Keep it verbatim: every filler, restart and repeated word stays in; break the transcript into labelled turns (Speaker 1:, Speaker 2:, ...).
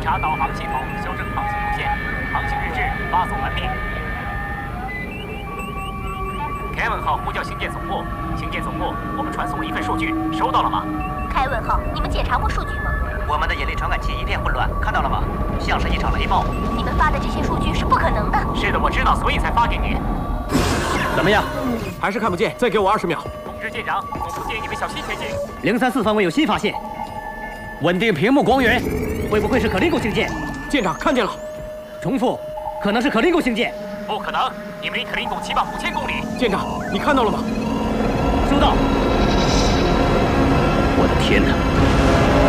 Speaker 1: 查导航系统，修正航行路线，航行日志发送完毕。凯文号呼叫星舰总部，星舰总部，我们传送了一份数据，收到了吗？
Speaker 2: 凯文号，你们检查过数据吗？
Speaker 3: 我们的引力传感器一片混乱，看到了吗？像是一场雷暴。
Speaker 2: 你们发的这些数据是不可能的。
Speaker 1: 是的，我知道，所以才发给你。
Speaker 4: 怎么样？还是看不见，再给我二十秒。
Speaker 1: 通知舰长，总部建议你们小心前进。
Speaker 5: 零三四方位有新发现，稳定屏幕光源，会不会是可林沟星舰？
Speaker 4: 舰长看见了。
Speaker 5: 重复，可能是可林沟星舰。
Speaker 1: 不可能，你们离可林沟起码五千公里。
Speaker 4: 舰长，你看到了吗？
Speaker 5: 收到。
Speaker 6: 我的天哪！